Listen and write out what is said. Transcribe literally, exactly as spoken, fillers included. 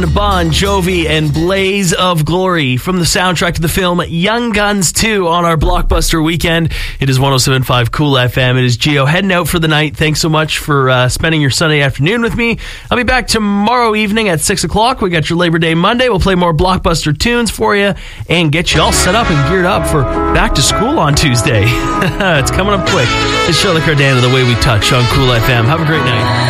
Bon Jovi and Blaze of Glory from the soundtrack to the film Young Guns two on our Blockbuster weekend. It is one oh seven point five Cool F M. It is Gio heading out for the night. Thanks so much for uh, spending your Sunday afternoon with me. I'll be back tomorrow evening at six o'clock. We got your Labor Day Monday. We'll play more Blockbuster tunes for you and get you all set up and geared up for back to school on Tuesday. It's coming up quick. It's Charlotte Cardano, The Way We Touch on Cool F M. Have a great night.